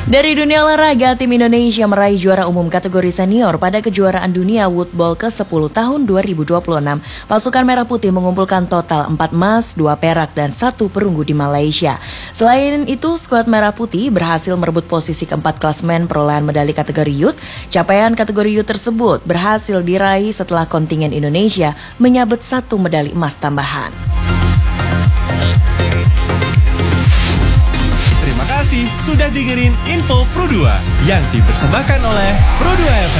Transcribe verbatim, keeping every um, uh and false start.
Dari dunia olahraga, tim Indonesia meraih juara umum kategori senior pada kejuaraan dunia Woodball ke sepuluh tahun dua ribu dua puluh enam. Pasukan Merah Putih mengumpulkan total empat emas, dua perak, dan satu perunggu di Malaysia. Selain itu, skuad Merah Putih berhasil merebut posisi keempat klasemen perolehan medali kategori youth. Capaian kategori youth tersebut berhasil diraih setelah kontingen Indonesia menyabet satu medali emas tambahan. Terima kasih sudah dengerin Info Pro dua yang dipersembahkan oleh Pro dua F M.